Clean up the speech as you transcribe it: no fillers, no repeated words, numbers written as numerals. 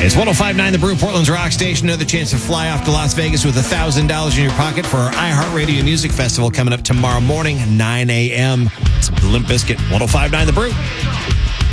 It's 105.9 The Brew, Portland's rock station. Another chance to fly off to Las Vegas with $1,000 in your pocket for our iHeartRadio Music Festival coming up tomorrow morning, 9 a.m. It's Limp Bizkit, 105.9 The Brew.